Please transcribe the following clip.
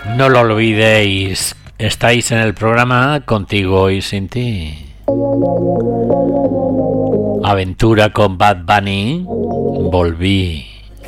No lo olvidéis, estáis en el programa Contigo y Sin Ti. Aventura con Bad Bunny. Volví.